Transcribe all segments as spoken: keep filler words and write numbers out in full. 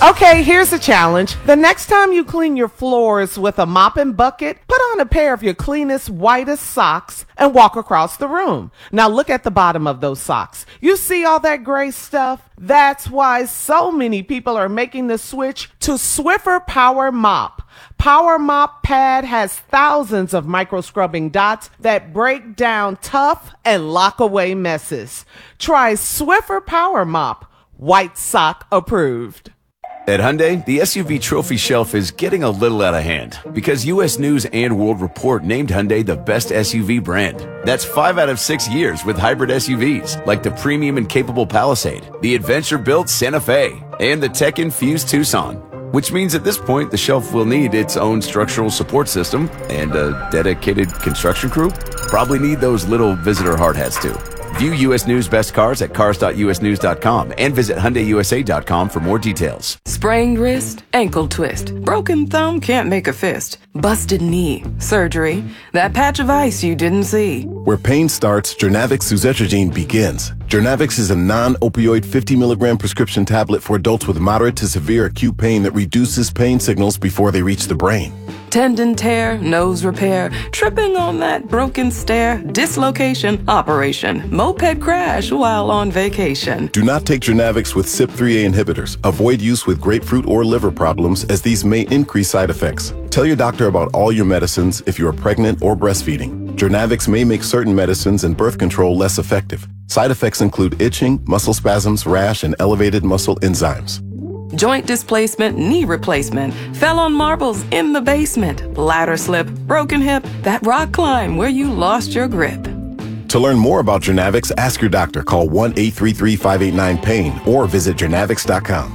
Okay, here's a challenge. The next time you clean your floors with a mop and bucket, put on a pair of your cleanest, whitest socks and walk across the room. Now look at the bottom of those socks. You see all that gray stuff? That's why so many people are making the switch to Swiffer Power Mop. Power Mop Pad has thousands of micro scrubbing dots that break down tough and lock away messes. Try Swiffer Power Mop. White sock approved. At Hyundai, the S U V trophy shelf is getting a little out of hand because U S News and World Report named Hyundai the best S U V brand. That's five out of six years with hybrid S U Vs like the premium and capable Palisade, the adventure-built Santa Fe, and the tech-infused Tucson. Which means at this point, the shelf will need its own structural support system and a dedicated construction crew. Probably need those little visitor hard hats too. View U S News Best Cars at cars dot u s news dot com and visit hyundai u s a dot com for more details. Sprained wrist, ankle twist, broken thumb can't make a fist, busted knee, surgery, that patch of ice you didn't see. Where pain starts, Jernavix suzetrigine begins. Jernavix is a non-opioid fifty milligram prescription tablet for adults with moderate to severe acute pain that reduces pain signals before they reach the brain. Tendon tear, nose repair, tripping on that broken stair, dislocation, operation, moped crash while on vacation. Do not take Jernavix with C Y P three A inhibitors. Avoid use with grapefruit or liver problems as these may increase side effects. Tell your doctor about all your medicines if you are pregnant or breastfeeding. Jernavix may make certain medicines and birth control less effective. Side effects include itching, muscle spasms, rash, and elevated muscle enzymes. Joint displacement, knee replacement, fell on marbles in the basement, ladder slip, broken hip, that rock climb where you lost your grip. To learn more about Jernavix, ask your doctor. Call one eight three three, five eight nine, pain or visit jernavix dot com.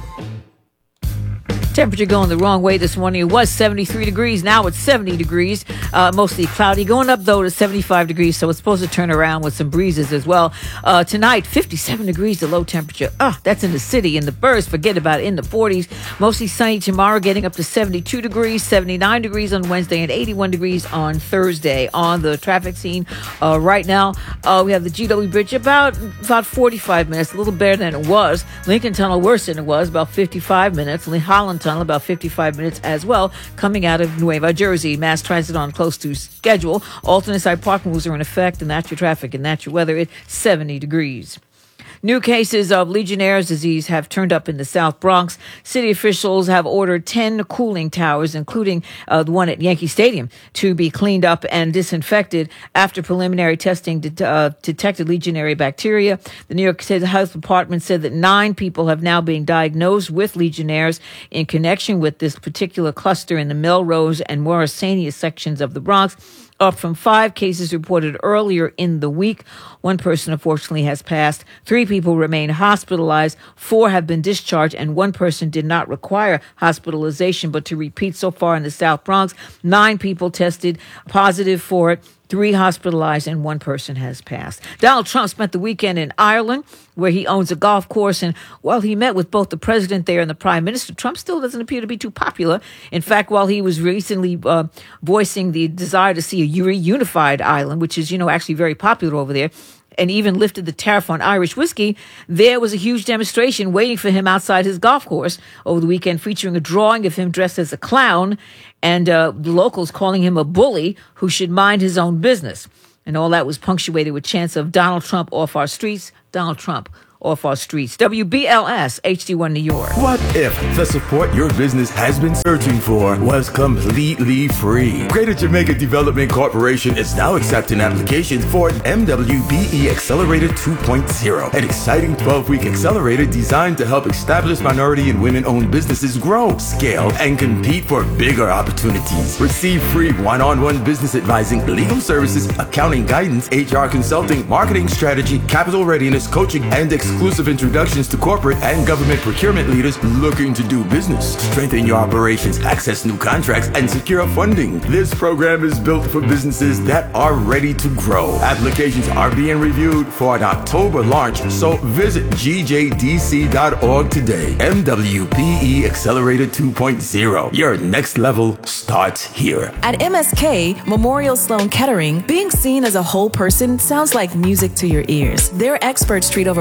Temperature going the wrong way this morning. It was seventy-three degrees. Now it's seventy degrees. Uh, mostly cloudy. Going up, though, to seventy-five degrees. So it's supposed to turn around with some breezes as well. Uh, tonight, fifty-seven degrees, the low temperature. Ah, that's in the city. In the burbs, forget about it. In the forties. Mostly sunny tomorrow, getting up to seventy-two degrees. seventy-nine degrees on Wednesday and eighty-one degrees on Thursday. On the traffic scene uh, right now, uh, we have the G W Bridge about, about forty-five minutes. A little better than it was. Lincoln Tunnel worse than it was. About fifty-five minutes. Holland Tunnel about fifty-five minutes as well, coming out of Nueva Jersey. Mass transit on close to schedule. Alternate side parking rules are in effect, and that's your traffic and that's your weather. It's seventy degrees. New cases of Legionnaire's disease have turned up in the South Bronx. City officials have ordered ten cooling towers, including uh, the one at Yankee Stadium, to be cleaned up and disinfected after preliminary testing det- uh, detected Legionnaire bacteria. The New York State Health Department said that nine people have now been diagnosed with Legionnaires in connection with this particular cluster in the Melrose and Morrisania sections of the Bronx, up from five cases reported earlier in the week. One person, unfortunately, has passed. Three people remain hospitalized. Four have been discharged, and one person did not require hospitalization. But to repeat, so far in the South Bronx, nine people tested positive for it. Three hospitalized and one person has passed. Donald Trump spent the weekend in Ireland, where he owns a golf course. And while he met with both the president there and the prime minister, Trump still doesn't appear to be too popular. In fact, while he was recently uh, voicing the desire to see a reunified Ireland, which is, you know, actually very popular over there, and even lifted the tariff on Irish whiskey, there was a huge demonstration waiting for him outside his golf course over the weekend, featuring a drawing of him dressed as a clown and uh, the locals calling him a bully who should mind his own business. And all that was punctuated with chants of Donald Trump off our streets, Donald Trump off our streets. W B L S, H D one New York. What if the support your business has been searching for was completely free? Greater Jamaica Development Corporation is now accepting applications for an M W B E Accelerator two point oh, an exciting twelve-week accelerator designed to help established minority and women-owned businesses grow, scale, and compete for bigger opportunities. Receive free one-on-one business advising, legal services, accounting guidance, H R consulting, marketing strategy, capital readiness, coaching, and exclusive introductions to corporate and government procurement leaders looking to do business. Strengthen your operations, access new contracts, and secure funding. This program is built for businesses that are ready to grow. Applications are being reviewed for an October launch, so visit g j d c dot org today. M W B E Accelerator two point oh. Your next level starts here. At M S K, Memorial Sloan Kettering, being seen as a whole person sounds like music to your ears. Their experts treat over four hundred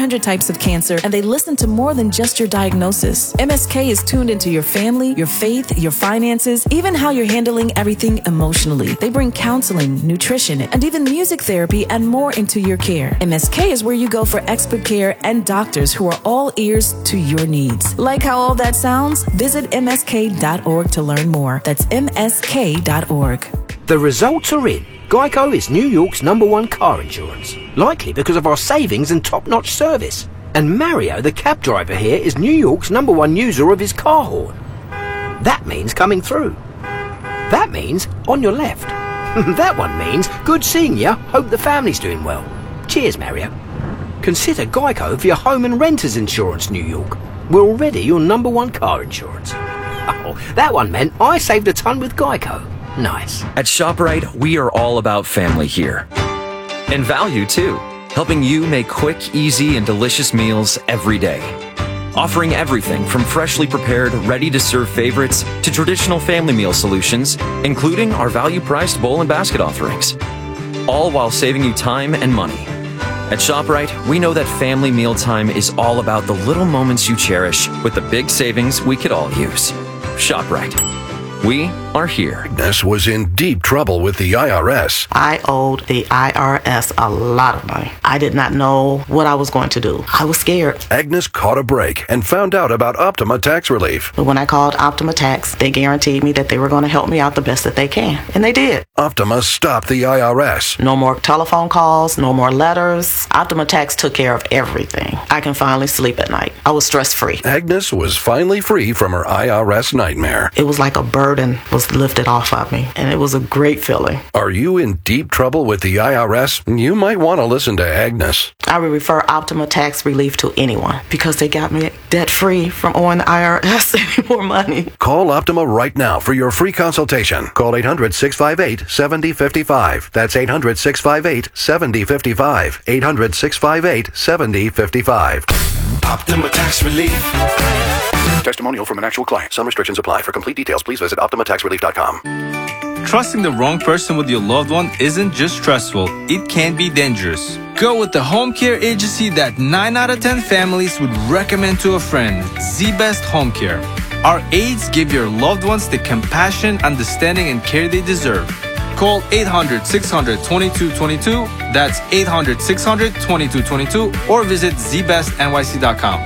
hundred types of cancer, and they listen to more than just your diagnosis. M S K is tuned into your family, your faith, your finances, even how you're handling everything emotionally. They bring counseling, nutrition, and even music therapy and more into your care. M S K is where you go for expert care and doctors who are all ears to your needs. Like how all that sounds? Visit M S K dot org to learn more. That's M S K dot org. The results are in. Geico is New York's number one car insurance, likely because of our savings and top-notch service. And Mario, the cab driver here, is New York's number one user of his car horn. That means coming through. That means on your left. That one means good seeing you. Hope the family's doing well. Cheers, Mario. Consider Geico for your home and renters insurance, New York. We're already your number one car insurance. Oh, that one meant I saved a ton with Geico. Nice. At ShopRite, we are all about family here. And value, too. Helping you make quick, easy, and delicious meals every day. Offering everything from freshly prepared, ready-to-serve favorites to traditional family meal solutions, including our value-priced bowl and basket offerings. All while saving you time and money. At ShopRite, we know that family mealtime is all about the little moments you cherish with the big savings we could all use. ShopRite. We are here. Agnes was in deep trouble with the I R S. I owed the I R S a lot of money. I did not know what I was going to do. I was scared. Agnes caught a break and found out about Optima Tax Relief. But when I called Optima Tax, they guaranteed me that they were going to help me out the best that they can. And they did. Optima stopped the I R S. No more telephone calls, no more letters. Optima Tax took care of everything. I can finally sleep at night. I was stress-free. Agnes was finally free from her I R S nightmare. It was like a burden was lifted off of me, and it was a great feeling. Are you in deep trouble with the I R S? You might want to listen to Agnes. I would refer Optima Tax Relief to anyone because they got me debt-free from owing the I R S any more money. Call Optima right now for your free consultation. Call eight hundred, six five eight, seven zero five five. That's eight hundred, six five eight, seven zero five five. eight hundred, six five eight, seven zero five five. Optima Tax Relief. Testimonial from an actual client. Some restrictions apply. For complete details, please visit optima tax relief dot com. Trusting the wrong person with your loved one isn't just stressful, it can be dangerous. Go with the home care agency that nine out of ten families would recommend to a friend, Z-Best Home Care. Our aides give your loved ones the compassion, understanding, and care they deserve. Call eight hundred, six hundred, twenty-two twenty-two, that's eight hundred, six hundred, twenty-two twenty-two, or visit z best n y c dot com.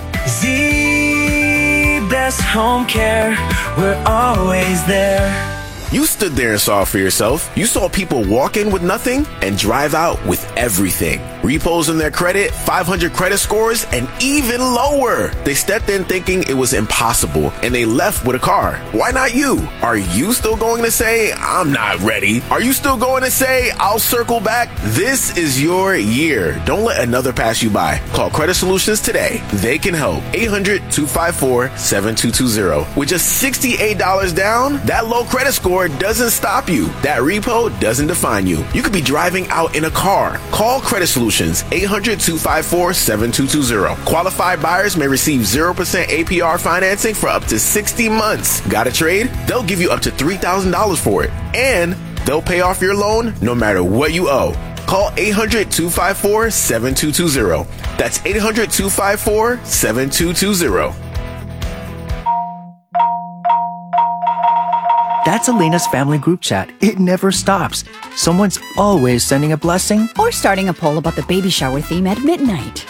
Z-Best Home Care, we're always there. You stood there and saw it for yourself. You saw people walk in with nothing and drive out with everything. Repos in their credit, five hundred credit scores, and even lower. They stepped in thinking it was impossible, and they left with a car. Why not you? Are you still going to say, I'm not ready? Are you still going to say, I'll circle back? This is your year. Don't let another pass you by. Call Credit Solutions today. They can help. eight hundred, two five four, seven two two zero. With just sixty-eight dollars down, that low credit score doesn't stop you. That repo doesn't define you. You could be driving out in a car. Call Credit Solutions, eight hundred, two five four, seven two two zero. Qualified buyers may receive zero percent A P R financing for up to sixty months. Got a trade? They'll give you up to three thousand dollars for it. And they'll pay off your loan no matter what you owe. Call eight hundred, two five four, seven two two zero. That's eight hundred, two five four, seven two two zero. That's Elena's family group chat. It never stops. Someone's always sending a blessing or starting a poll about the baby shower theme at midnight.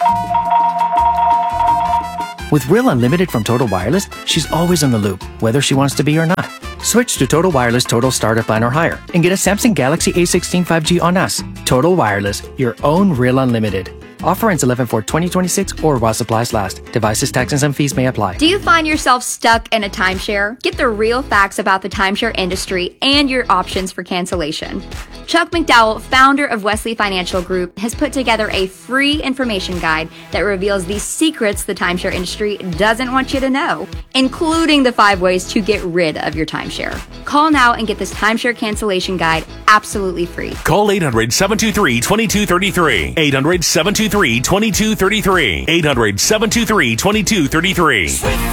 With Real Unlimited from Total Wireless, she's always in the loop, whether she wants to be or not. Switch to Total Wireless Total Starter Plan or higher and get a Samsung Galaxy A sixteen five G on us. Total Wireless, your own Real Unlimited. Offer ends eleven four twenty twenty-six or while supplies last. Devices, taxes, and fees may apply. Do you find yourself stuck in a timeshare? Get the real facts about the timeshare industry and your options for cancellation. Chuck McDowell, founder of Wesley Financial Group, has put together a free information guide that reveals the secrets the timeshare industry doesn't want you to know, including the five ways to get rid of your timeshare. Call now and get this timeshare cancellation guide absolutely free. Call eight hundred, seven two three, two two three three. eight hundred, seven two three, two two three three. eight hundred, seven two three, two two three three.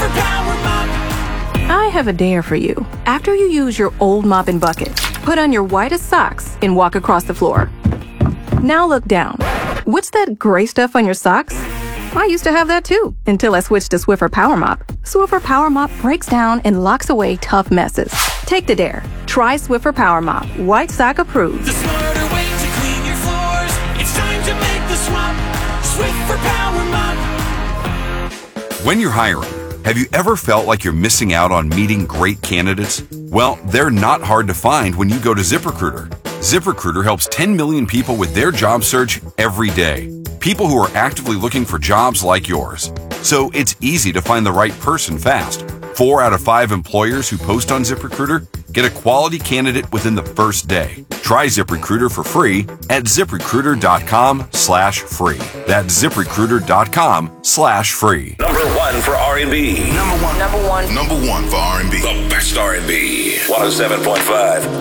I have a dare for you. After you use your old mop and bucket, put on your whitest socks and walk across the floor. Now look down. What's that gray stuff on your socks? I used to have that too, until I switched to Swiffer Power Mop. Swiffer Power Mop breaks down and locks away tough messes. Take the dare. Try Swiffer Power Mop. White Sock approved. The smarter way to clean your floors. It's time to make the swap. Swiffer Power Mop. When you're hiring, have you ever felt like you're missing out on meeting great candidates? Well, they're not hard to find when you go to ZipRecruiter. ZipRecruiter helps ten million people with their job search every day. People who are actively looking for jobs like yours. So it's easy to find the right person fast. Four out of five employers who post on ZipRecruiter get a quality candidate within the first day. Try ZipRecruiter for free at ZipRecruiter.com slash free. That's ZipRecruiter.com slash free. Number one for R and B. Number one. Number one. Number one for R and B. The best R and B. one oh seven point five